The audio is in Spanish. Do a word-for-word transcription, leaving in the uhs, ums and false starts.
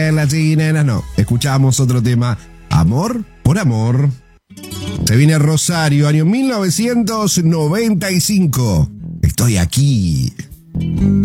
las chinenas no. Escuchamos otro tema. Amor por amor. Se viene Rosario, año mil novecientos noventa y cinco. Estoy aquí.